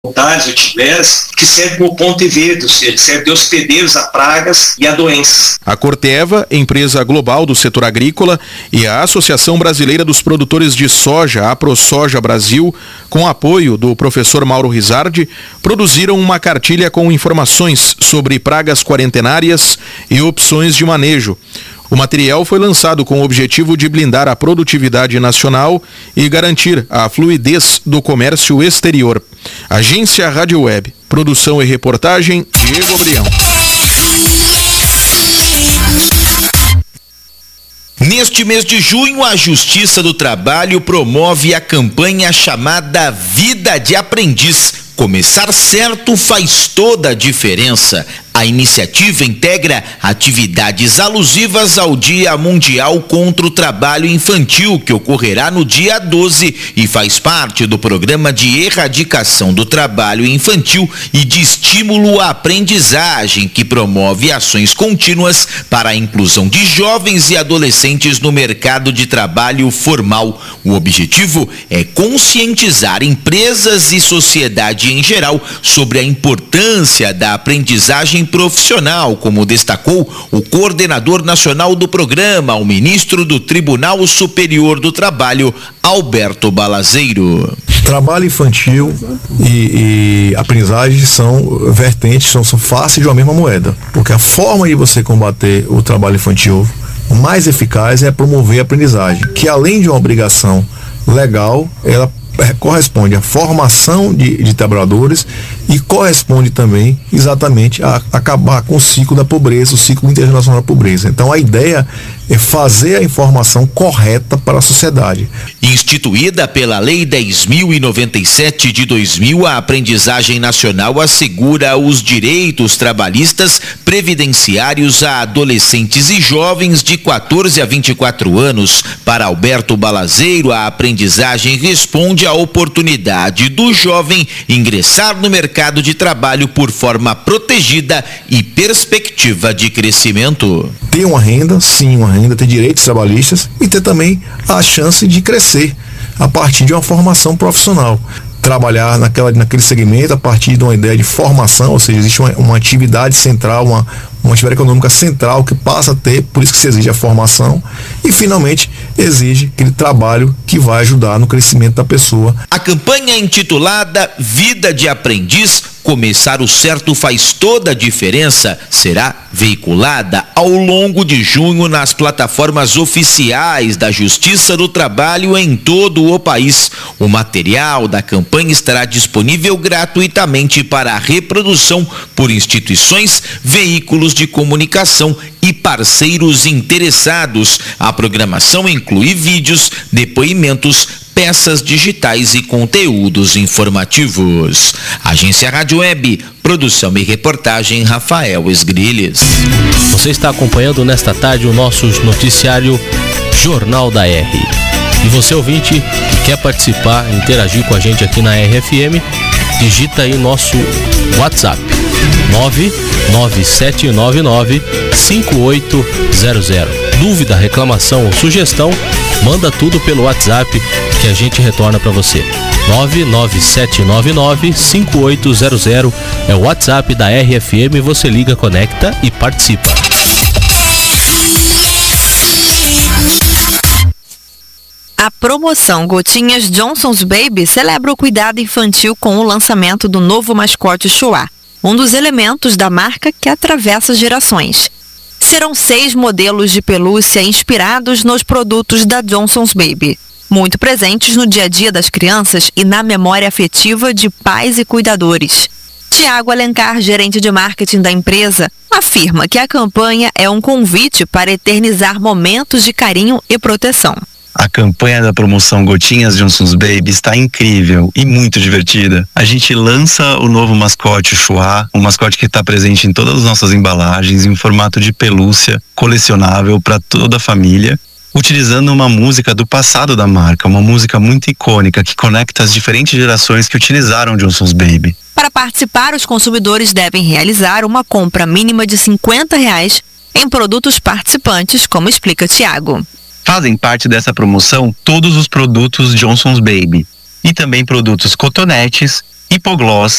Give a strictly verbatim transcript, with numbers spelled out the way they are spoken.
ou tivesse, que serve como ponto e verde, ou seja, serve de hospedeiros a pragas e a doenças. A Corteva, empresa global do setor agrícola, e a Associação Brasileira dos Produtores de Soja, a ProSoja Brasil, com apoio do professor Mauro Rizardi, produziram uma cartilha com informações sobre pragas quarentenárias e opções de manejo. O material foi lançado com o objetivo de blindar a produtividade nacional e garantir a fluidez do comércio exterior. Agência Rádio Web. Produção e reportagem, Diego Brião. Neste mês de junho, a Justiça do Trabalho promove a campanha chamada Vida de Aprendiz. Começar certo faz toda a diferença. A iniciativa integra atividades alusivas ao Dia Mundial contra o Trabalho Infantil, que ocorrerá no dia doze e faz parte do Programa de Erradicação do Trabalho Infantil e de Estímulo à Aprendizagem, que promove ações contínuas para a inclusão de jovens e adolescentes no mercado de trabalho formal. O objetivo é conscientizar empresas e sociedade em geral sobre a importância da aprendizagem profissional, como destacou o coordenador nacional do programa, o ministro do Tribunal Superior do Trabalho, Alberto Balazeiro. Trabalho infantil e, e aprendizagem são vertentes, são, são faces de uma mesma moeda, porque a forma de você combater o trabalho infantil mais eficaz é promover a aprendizagem, que além de uma obrigação legal, ela corresponde à formação de, de trabalhadores e corresponde também exatamente a, a acabar com o ciclo da pobreza, o ciclo internacional da pobreza. Então a ideia é fazer a informação correta para a sociedade. Instituída pela Lei dez mil e noventa e sete de dois mil, a aprendizagem nacional assegura os direitos trabalhistas previdenciários a adolescentes e jovens de quatorze a vinte e quatro anos. Para Alberto Balazeiro, a aprendizagem responde à oportunidade do jovem ingressar no mercado de trabalho por forma protegida e perspectiva de crescimento. Ter uma renda, sim, uma renda, ter direitos trabalhistas e ter também a chance de crescer a partir de uma formação profissional. Trabalhar naquela, naquele segmento a partir de uma ideia de formação, ou seja, existe uma, uma atividade central, uma, uma atividade econômica central que passa a ter, por isso que se exige a formação e finalmente exige aquele trabalho que vai ajudar no crescimento da pessoa. A campanha intitulada Vida de Aprendiz, Começar o Certo Faz Toda a Diferença, será veiculada ao longo de junho nas plataformas oficiais da Justiça do Trabalho em todo o país. O material da campanha estará disponível gratuitamente para reprodução por instituições, veículos de comunicação e parceiros interessados. A programação inclui vídeos, depoimentos, peças digitais e conteúdos informativos. Agência Rádio Web, produção e reportagem Rafael Esgrilles. Você está acompanhando nesta tarde o nosso noticiário Jornal da R. E você, ouvinte, que quer participar, interagir com a gente aqui na R F M, digita aí nosso WhatsApp nove nove sete nove nove cinco oito zero zero. Dúvida, reclamação ou sugestão, manda tudo pelo WhatsApp que a gente retorna para você. nove nove sete nove nove cinco oito zero zero é o WhatsApp da R F M, você liga, conecta e participa. A promoção Gotinhas Johnson's Baby celebra o cuidado infantil com o lançamento do novo mascote Chua, um dos elementos da marca que atravessa gerações. Serão seis modelos de pelúcia inspirados nos produtos da Johnson's Baby, muito presentes no dia a dia das crianças e na memória afetiva de pais e cuidadores. Tiago Alencar, gerente de marketing da empresa, afirma que a campanha é um convite para eternizar momentos de carinho e proteção. A campanha da promoção Gotinhas Johnson's Baby está incrível e muito divertida. A gente lança o novo mascote Chua, um mascote que está presente em todas as nossas embalagens, em formato de pelúcia, colecionável para toda a família, utilizando uma música do passado da marca, uma música muito icônica que conecta as diferentes gerações que utilizaram Johnson's Baby. Para participar, os consumidores devem realizar uma compra mínima de cinquenta reais em produtos participantes, como explica Tiago. Fazem parte dessa promoção todos os produtos Johnson's Baby e também produtos cotonetes Hipogloss